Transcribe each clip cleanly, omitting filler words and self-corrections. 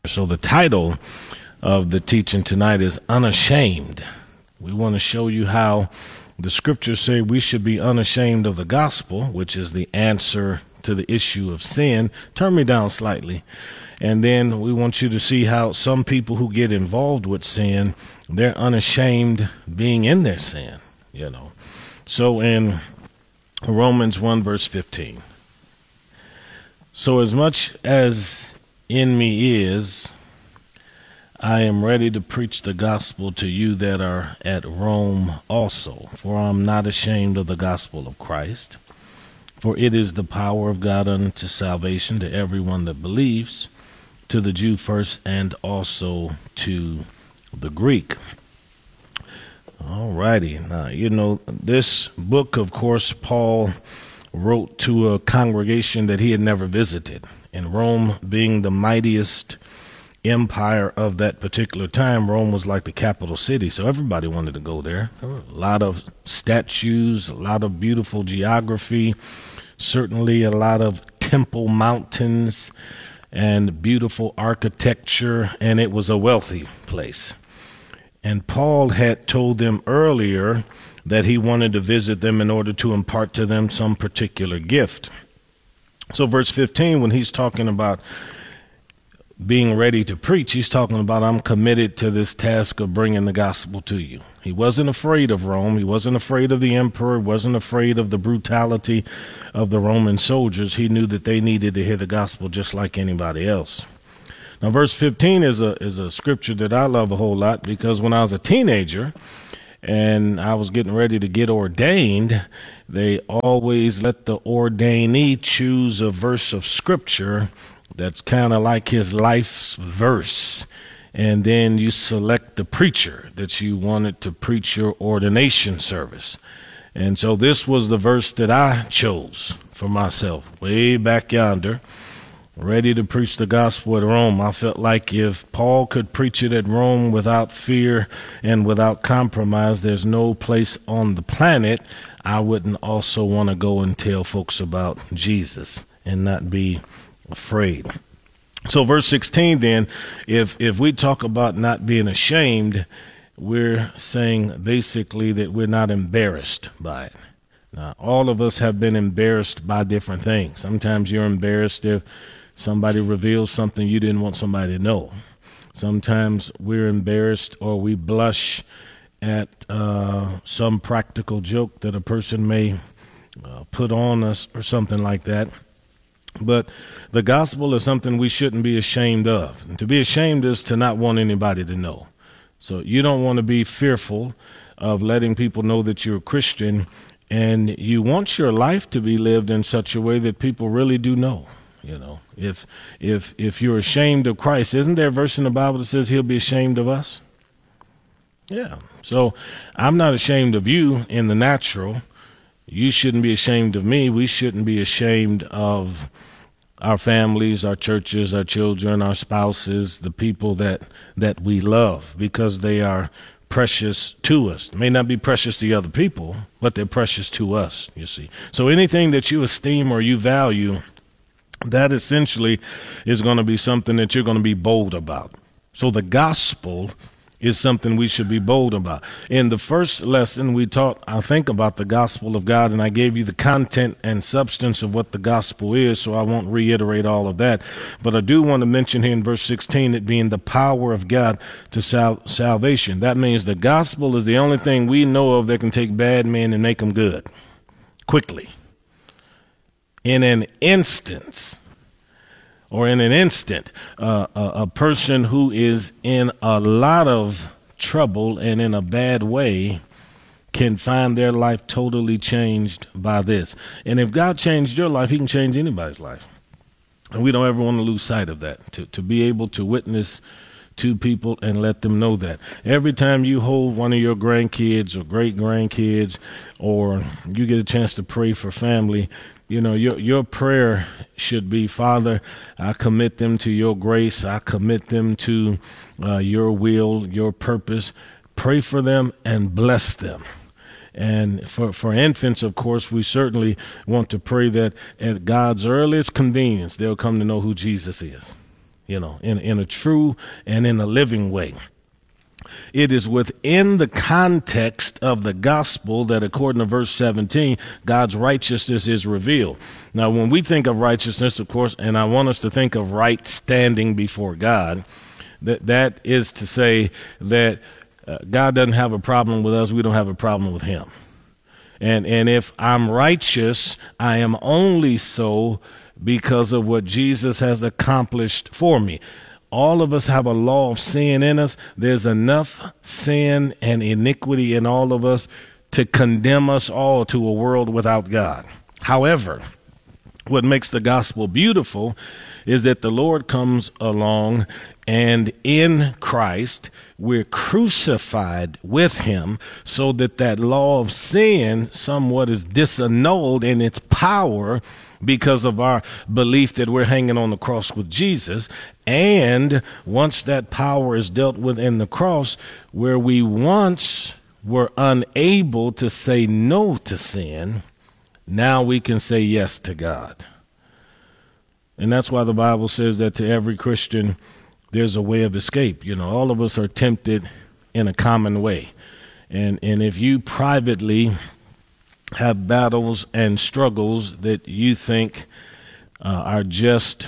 So the title of the teaching tonight is Unashamed. We want to show you how the scriptures say we should be unashamed of the gospel, which is the answer to the issue of sin. Turn me down slightly. And then we want you to see how some people who get involved with sin, they're unashamed being in their sin, So in Romans 1 verse 15, so as much as in me is, I am ready to preach the gospel to you that are at Rome also, for I am not ashamed of the gospel of Christ, for it is the power of God unto salvation to everyone that believes, to the Jew first and also to the Greek. All righty. Now, this book, of course, Paul wrote to a congregation that he had never visited. In Rome being the mightiest empire of that particular time, Rome was like the capital city, so everybody wanted to go there. There were a lot of statues, a lot of beautiful geography, certainly a lot of temple mountains and beautiful architecture, and it was a wealthy place. And Paul had told them earlier that he wanted to visit them in order to impart to them some particular gift. So verse 15, when he's talking about being ready to preach, he's talking about, I'm committed to this task of bringing the gospel to you. He wasn't afraid of Rome. He wasn't afraid of the emperor. Wasn't afraid of the brutality of the Roman soldiers. He knew that they needed to hear the gospel just like anybody else. Now, verse 15 is a scripture that I love a whole lot, because when I was a teenager and I was getting ready to get ordained, they always let the ordainee choose a verse of scripture that's kind of like his life's verse. And then you select the preacher that you wanted to preach your ordination service. And so this was the verse that I chose for myself, way back yonder, ready to preach the gospel at Rome. I felt like if Paul could preach it at Rome without fear and without compromise, there's no place on the planet I wouldn't also want to go and tell folks about Jesus and not be afraid. So verse 16 then, if we talk about not being ashamed, we're saying basically that we're not embarrassed by it. Now, all of us have been embarrassed by different things. Sometimes you're embarrassed if somebody reveals something you didn't want somebody to know. Sometimes we're embarrassed or we blush at some practical joke that a person may put on us or something like that. But the gospel is something we shouldn't be ashamed of. And to be ashamed is to not want anybody to know. So you don't want to be fearful of letting people know that you're a Christian, and you want your life to be lived in such a way that people really do know. If you're ashamed of Christ, isn't there a verse in the Bible that says he'll be ashamed of us? Yeah. So I'm not ashamed of you in the natural. You shouldn't be ashamed of me. We shouldn't be ashamed of our families, our churches, our children, our spouses, the people that we love, because they are precious to us. They may not be precious to other people, but they're precious to us, you see. So anything that you esteem or you value, that essentially is going to be something that you're going to be bold about. So the gospel is something we should be bold about. In the first lesson, we taught, I think, about the gospel of God, and I gave you the content and substance of what the gospel is, so I won't reiterate all of that. But I do want to mention here in verse 16 it being the power of God to salvation. That means the gospel is the only thing we know of that can take bad men and make them good quickly. In an instant, a person who is in a lot of trouble and in a bad way can find their life totally changed by this. And if God changed your life, he can change anybody's life. And we don't ever want to lose sight of that, to be able to witness to people and let them know that. Every time you hold one of your grandkids or great-grandkids, or you get a chance to pray for family, your prayer should be, Father, I commit them to your grace. I commit them to your will, your purpose. Pray for them and bless them. And for infants, of course, we certainly want to pray that at God's earliest convenience, they'll come to know who Jesus is. in a true and in a living way. It is within the context of the gospel that, according to verse 17, God's righteousness is revealed. Now, when we think of righteousness, of course, and I want us to think of right standing before God, that is to say that God doesn't have a problem with us. We don't have a problem with him. And if I'm righteous, I am only so because of what Jesus has accomplished for me. All of us have a law of sin in us. There's enough sin and iniquity in all of us to condemn us all to a world without God. However, what makes the gospel beautiful is that the Lord comes along, and in Christ we're crucified with him, so that law of sin somewhat is disannulled in its power because of our belief that we're hanging on the cross with Jesus. And once that power is dealt with in the cross, where we once were unable to say no to sin, now we can say yes to God. And that's why the Bible says that to every Christian, there's a way of escape. All of us are tempted in a common way. And if you privately have battles and struggles that you think are just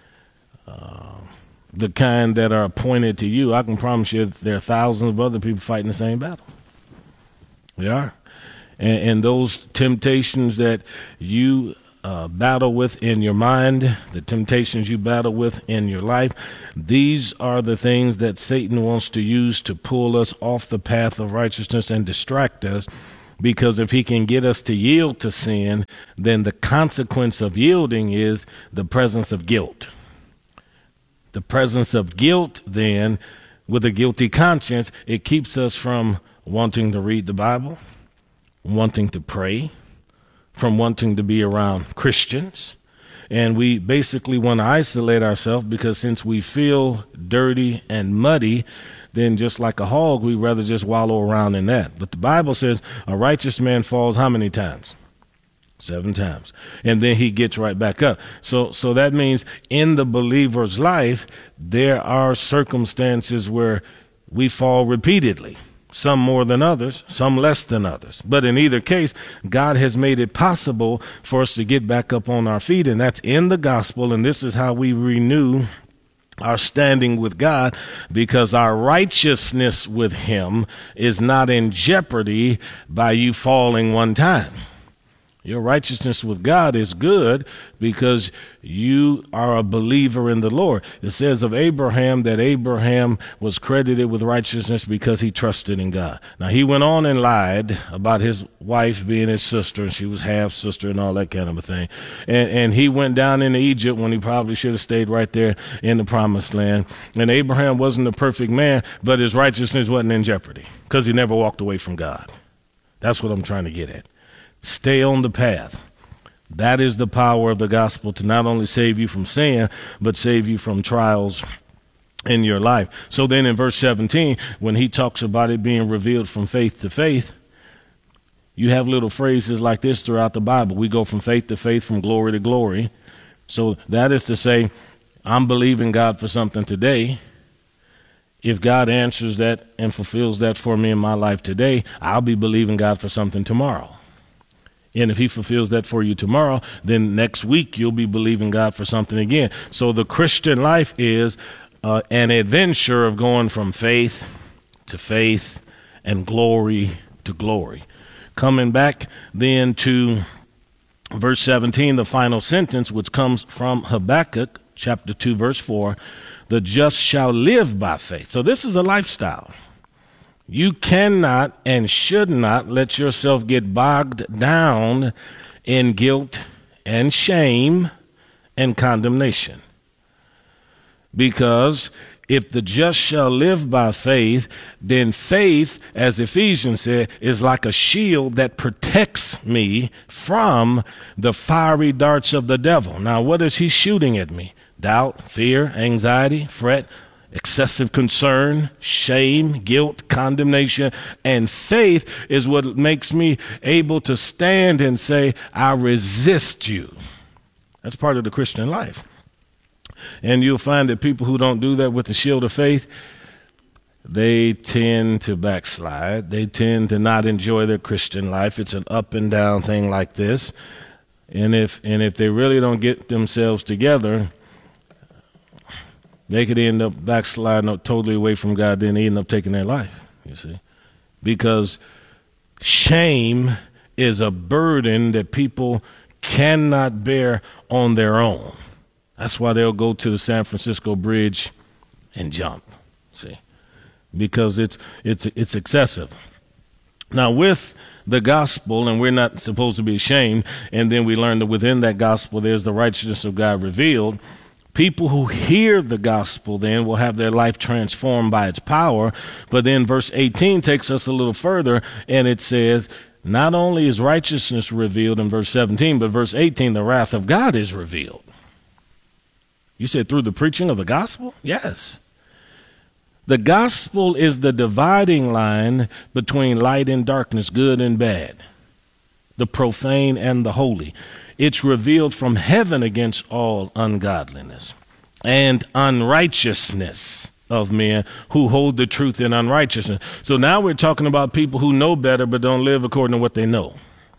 the kind that are appointed to you, I can promise you there are thousands of other people fighting the same battle. They are. And those temptations that you battle with in your mind, the temptations you battle with in your life, these are the things that Satan wants to use to pull us off the path of righteousness and distract us. Because if he can get us to yield to sin, then the consequence of yielding is the presence of guilt. The presence of guilt, then, with a guilty conscience, it keeps us from wanting to read the Bible, wanting to pray, from wanting to be around Christians. And we basically want to isolate ourselves because since we feel dirty and muddy, then just like a hog, we'd rather just wallow around in that. But the Bible says a righteous man falls how many times? 7 times. And then he gets right back up. So that means in the believer's life, there are circumstances where we fall repeatedly. Some more than others, some less than others. But in either case, God has made it possible for us to get back up on our feet, and that's in the gospel, and this is how we renew our standing with God, because our righteousness with him is not in jeopardy by you falling one time. Your righteousness with God is good because you are a believer in the Lord. It says of Abraham that Abraham was credited with righteousness because he trusted in God. Now, he went on and lied about his wife being his sister, and she was half sister and all that kind of a thing. And he went down into Egypt when he probably should have stayed right there in the promised land. And Abraham wasn't a perfect man, but his righteousness wasn't in jeopardy because he never walked away from God. That's what I'm trying to get at. Stay on the path. That is the power of the gospel to not only save you from sin, but save you from trials in your life. So then in verse 17, when he talks about it being revealed from faith to faith, you have little phrases like this throughout the Bible. We go from faith to faith, from glory to glory. So that is to say, I'm believing God for something today. If God answers that and fulfills that for me in my life today, I'll be believing God for something tomorrow. And if he fulfills that for you tomorrow, then next week you'll be believing God for something again. So the Christian life is an adventure of going from faith to faith and glory to glory. Coming back then to verse 17, the final sentence, which comes from Habakkuk chapter 2, verse 4, the just shall live by faith. So this is a lifestyle. You cannot and should not let yourself get bogged down in guilt and shame and condemnation. Because if the just shall live by faith, then faith, as Ephesians said, is like a shield that protects me from the fiery darts of the devil. Now, what is he shooting at me? Doubt, fear, anxiety, fret, excessive concern, shame, guilt, condemnation, and faith is what makes me able to stand and say, I resist you. That's part of the Christian life. And you'll find that people who don't do that with the shield of faith, they tend to backslide. They tend to not enjoy their Christian life. It's an up and down thing like this. And if they really don't get themselves together, they could end up backsliding totally away from God, then end up taking their life, you see. Because shame is a burden that people cannot bear on their own. That's why they'll go to the San Francisco Bridge and jump, see, because it's excessive. Now, with the gospel, and we're not supposed to be ashamed, and then we learn that within that gospel there's the righteousness of God revealed. People who hear the gospel then will have their life transformed by its power. But then verse 18 takes us a little further, and it says, not only is righteousness revealed in verse 17, but verse 18, the wrath of God is revealed. You said through the preaching of the gospel? Yes. The gospel is the dividing line between light and darkness, good and bad, the profane and the holy. It's revealed from heaven against all ungodliness and unrighteousness of men who hold the truth in unrighteousness. So now we're talking about people who know better but don't live according to what they know.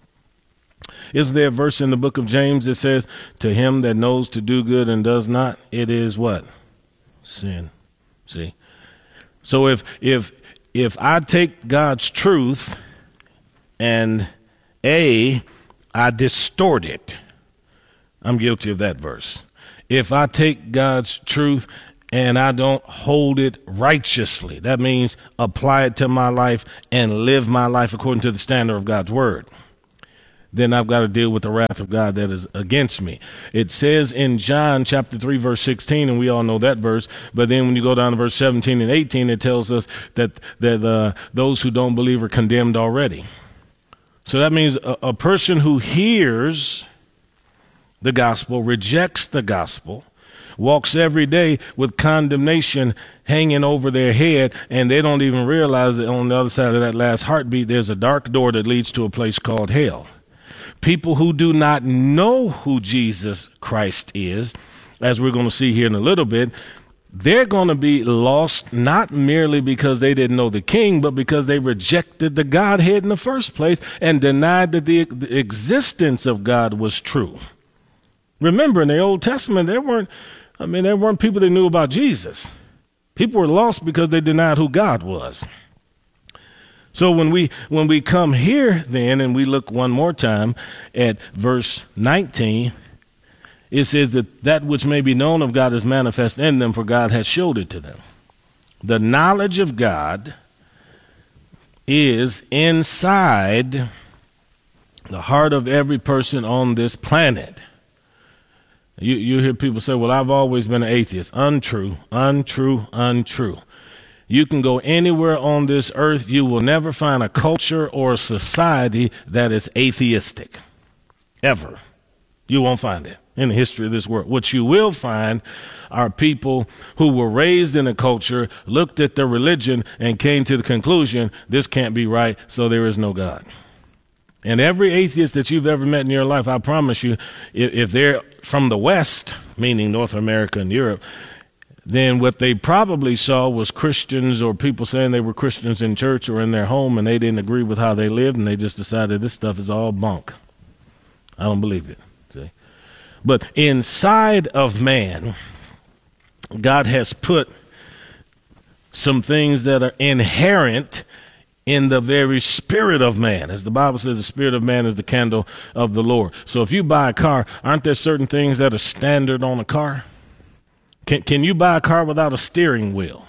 Isn't there a verse in the book of James that says, to him that knows to do good and does not, it is what? Sin. See? So if I take God's truth and I distort it, I'm guilty of that verse. If I take God's truth and I don't hold it righteously, that means apply it to my life and live my life according to the standard of God's word, then I've got to deal with the wrath of God that is against me. It says in John chapter 3, verse 16, and we all know that verse, but then when you go down to verse 17 and 18, it tells us that those who don't believe are condemned already. So that means a person who hears the gospel, rejects the gospel, walks every day with condemnation hanging over their head, and they don't even realize that on the other side of that last heartbeat, there's a dark door that leads to a place called hell. People who do not know who Jesus Christ is, as we're going to see here in a little bit, they're going to be lost not merely because they didn't know the King, but because they rejected the Godhead in the first place and denied that the existence of God was true. Remember, in the Old Testament, there weren't people that knew about Jesus. People were lost because they denied who God was. So when we come here then and we look one more time at verse 19, it says that which may be known of God is manifest in them, for God has showed it to them. The knowledge of God is inside the heart of every person on this planet. You hear people say, well, I've always been an atheist. Untrue, untrue, untrue. You can go anywhere on this earth. You will never find a culture or a society that is atheistic. Ever. You won't find it in the history of this world. What you will find are people who were raised in a culture, looked at their religion, and came to the conclusion, this can't be right, so there is no God. And every atheist that you've ever met in your life, I promise you, if they're from the West, meaning North America and Europe, then what they probably saw was Christians or people saying they were Christians in church or in their home, and they didn't agree with how they lived, and they just decided this stuff is all bunk. I don't believe it. See? But inside of man, God has put some things that are inherent in the very spirit of man. As the Bible says, the spirit of man is the candle of the Lord. So if you buy a car, aren't there certain things that are standard on a car? Can you buy a car without a steering wheel?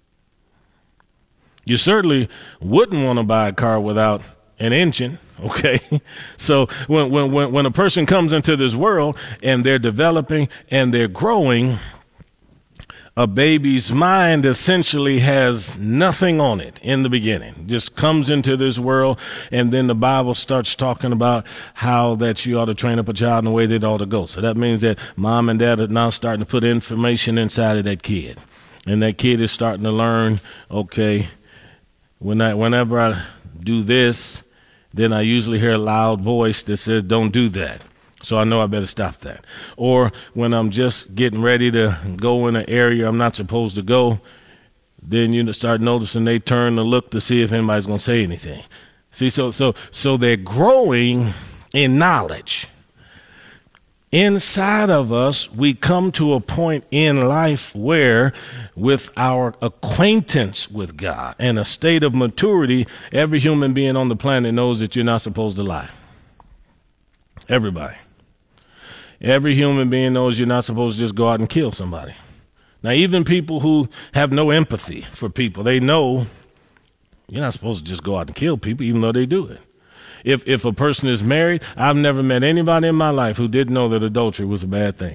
You certainly wouldn't want to buy a car without an engine, okay? So when a person comes into this world and they're developing and they're growing, a baby's mind essentially has nothing on it in the beginning. Just comes into this world, and then the Bible starts talking about how that you ought to train up a child in the way they ought to go. So that means that mom and dad are now starting to put information inside of that kid. And that kid is starting to learn, okay, whenever I do this, then I usually hear a loud voice that says, don't do that. So I know I better stop that. Or when I'm just getting ready to go in an area I'm not supposed to go, then you start noticing they turn to look to see if anybody's going to say anything. See, so they're growing in knowledge. Inside of us, we come to a point in life where, with our acquaintance with God and a state of maturity, every human being on the planet knows that you're not supposed to lie. Everybody. Every human being knows you're not supposed to just go out and kill somebody. Now, even people who have no empathy for people, they know you're not supposed to just go out and kill people, even though they do it. If a person is married, I've never met anybody in my life who didn't know that adultery was a bad thing.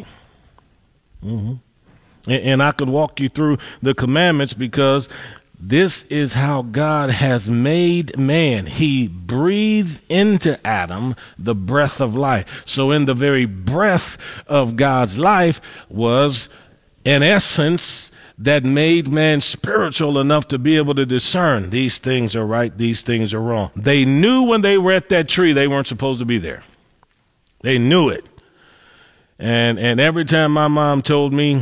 And I could walk you through the commandments because this is how God has made man. He breathed into Adam the breath of life. So in the very breath of God's life was an essence that made man spiritual enough to be able to discern these things are right, these things are wrong. They knew when they were at that tree they weren't supposed to be there. They knew it. And every time my mom told me,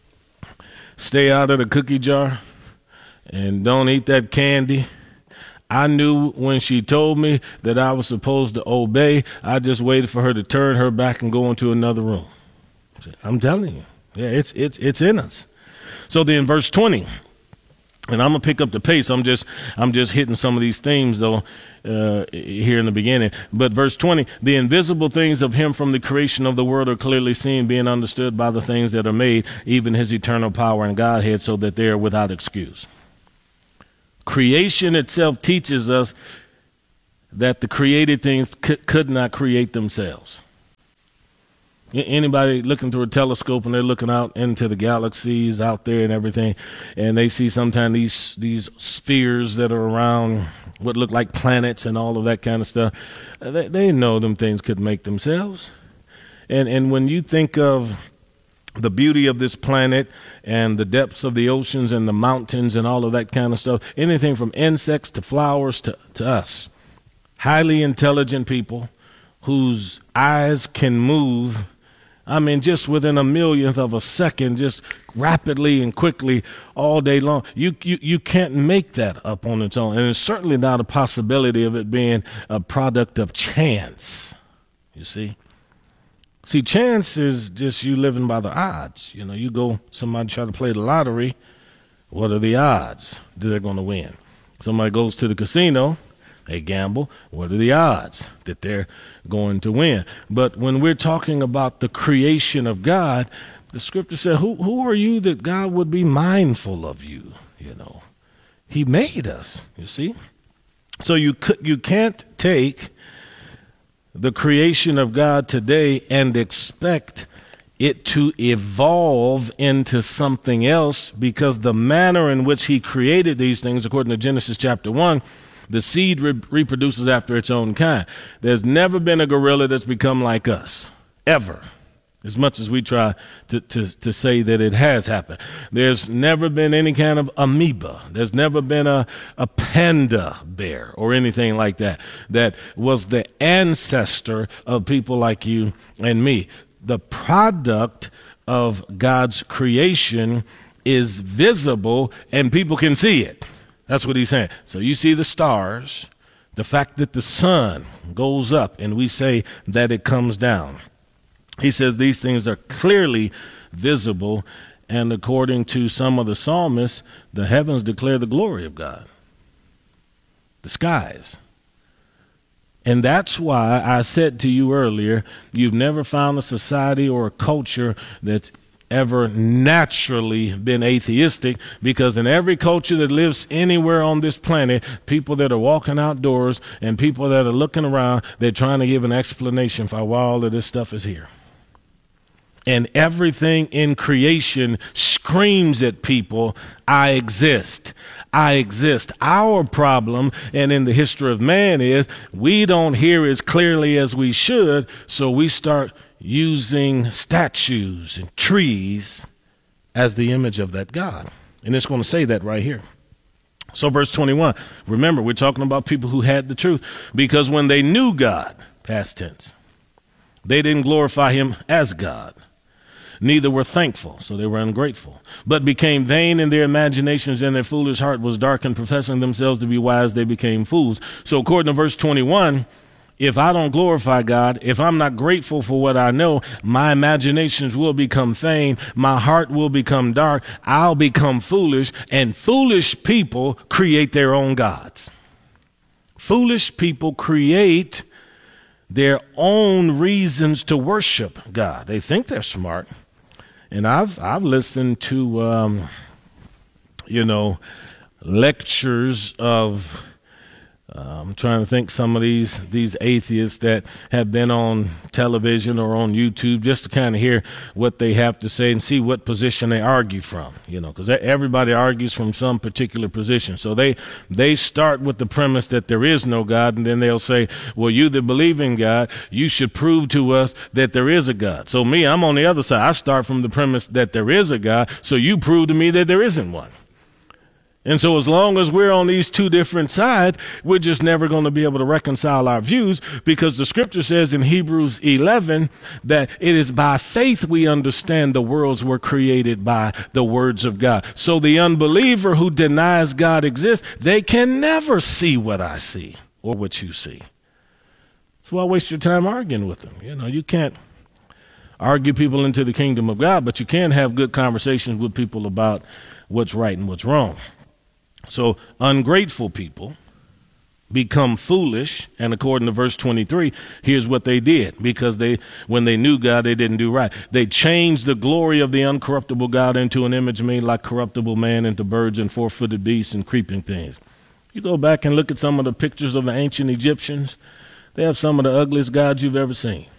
stay out of the cookie jar and don't eat that candy, I knew when she told me that I was supposed to obey, I just waited for her to turn her back and go into another room. I'm telling you, yeah, it's in us. So then verse 20, and I'm going to pick up the pace. I'm just hitting some of these themes, though, here in the beginning. But verse 20, the invisible things of him from the creation of the world are clearly seen, being understood by the things that are made, even his eternal power and Godhead, so that they are without excuse. Creation itself teaches us that the created things could not create themselves. Anybody looking through a telescope and they're looking out into the galaxies out there and everything, and they see sometimes these spheres that are around what look like planets and all of that kind of stuff, they know them things could make themselves. And when you think of the beauty of this planet and the depths of the oceans and the mountains and all of that kind of stuff, anything from insects to flowers to us, highly intelligent people whose eyes can move, I mean, just within a millionth of a second, just rapidly and quickly all day long. You can't make that up on its own. And it's certainly not a possibility of it being a product of chance, you see. See, chance is just you living by the odds. You know, you go, somebody try to play the lottery. What are the odds that they're going to win? Somebody goes to the casino, they gamble. What are the odds that they're going to win? But when we're talking about the creation of God, the scripture said, who are you that God would be mindful of you? You know, he made us, you see. So you can't take the creation of God today and expect it to evolve into something else, because the manner in which he created these things, according to Genesis chapter 1, the seed reproduces after its own kind. There's never been a gorilla that's become like us, ever, as much as we try to say that it has happened. There's never been any kind of amoeba. There's never been a panda bear or anything like that that was the ancestor of people like you and me. The product of God's creation is visible and people can see it. That's what he's saying. So you see the stars, the fact that the sun goes up and we say that it comes down. He says these things are clearly visible, and according to some of the psalmists, the heavens declare the glory of God. The skies. And that's why I said to you earlier, you've never found a society or a culture that's ever naturally been atheistic, because in every culture that lives anywhere on this planet, people that are walking outdoors and people that are looking around, they're trying to give an explanation for why all of this stuff is here. And everything in creation screams at people, I exist. I exist. Our problem, and in the history of man, is we don't hear as clearly as we should, so we start using statues and trees as the image of that God. And it's going to say that right here. So verse 21, remember, we're talking about people who had the truth, because when they knew God, past tense, They didn't glorify him as God. Neither were thankful, so they were ungrateful, but became vain in their imaginations, and their foolish heart was darkened. Professing themselves to be wise, they became fools. So according to verse 21, if I don't glorify God, if I'm not grateful for what I know, my imaginations will become vain, my heart will become dark, I'll become foolish, and foolish people create their own gods. Foolish people create their own reasons to worship God. They think they're smart. And I've listened to, lectures of, I'm trying to think some of these atheists that have been on television or on YouTube just to kind of hear what they have to say and see what position they argue from, because everybody argues from some particular position. So they start with the premise that there is no God, and then they'll say, well, you that believe in God, you should prove to us that there is a God. So me, I'm on the other side. I start from the premise that there is a God, so you prove to me that there isn't one. And so as long as we're on these two different sides, we're just never going to be able to reconcile our views, because the scripture says in Hebrews 11 that it is by faith we understand the worlds were created by the words of God. So the unbeliever who denies God exists, they can never see what I see or what you see. So why waste your time arguing with them? You can't argue people into the kingdom of God, but you can have good conversations with people about what's right and what's wrong. So ungrateful people become foolish, and according to verse 23, here's what they did, because when they knew God, they didn't do right. They changed the glory of the uncorruptible God into an image made like corruptible man, into birds and four-footed beasts and creeping things. You go back and look at some of the pictures of the ancient Egyptians, they have some of the ugliest gods you've ever seen.